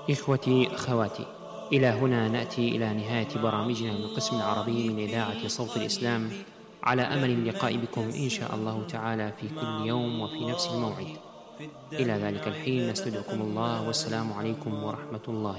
إخوتي أخواتي، إلى هنا نأتي إلى نهاية برامجنا من القسم العربي من إذاعة صوت الإسلام، على أمل اللقاء بكم إن شاء الله تعالى في كل يوم وفي نفس الموعد. إلى ذلك الحين نستودعكم الله، والسلام عليكم ورحمة الله